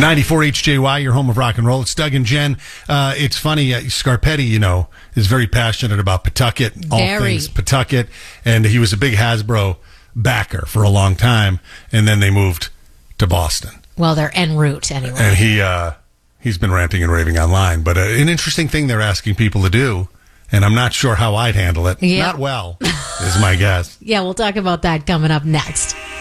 94 HJY, your home of rock and roll. It's Doug and Jen. It's funny, Scarpetti, is very passionate about Pawtucket, all things Pawtucket, and he was a big Hasbro backer for a long time, and then they moved to Boston. Well, they're en route anyway. And he's been ranting and raving online, but an interesting thing they're asking people to do, and I'm not sure how I'd handle it. Yeah. Not well, is my guess. Yeah, we'll talk about that coming up next.